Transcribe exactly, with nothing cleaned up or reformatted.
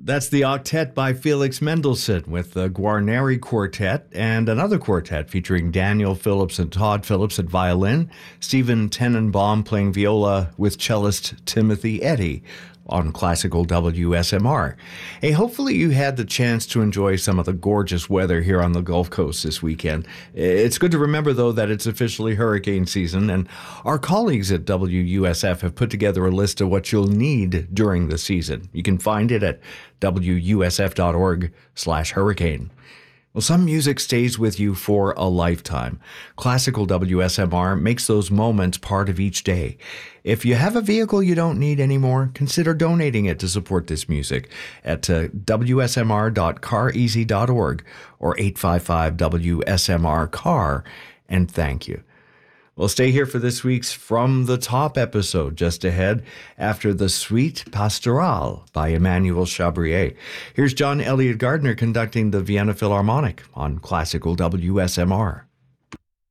That's the Octet by Felix Mendelssohn with the Guarneri Quartet and another quartet featuring Daniel Phillips and Todd Phillips at violin, Stephen Tenenbaum playing viola with cellist Timothy Eddy on classical W S M R. Hey, hopefully you had the chance to enjoy some of the gorgeous weather here on the Gulf Coast this weekend. It's good to remember, though, that it's officially hurricane season, and our colleagues at W U S F have put together a list of what you'll need during the season. You can find it at W U S F dot org slash hurricane. Well, some music stays with you for a lifetime. Classical W S M R makes those moments part of each day. If you have a vehicle you don't need anymore, consider donating it to support this music at uh, W S M R dot car easy dot org or eight five five W S M R car, and thank you. Well, stay here for this week's From the Top episode just ahead after the Suite Pastorale by Emmanuel Chabrier. Here's John Elliott Gardner conducting the Vienna Philharmonic on classical W S M R.